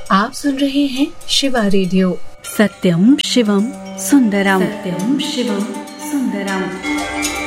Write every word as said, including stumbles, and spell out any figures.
आप सुन रहे हैं शिवा रेडियो। सत्यम शिवम सुंदरम। सत्यम शिवम सुंदरम।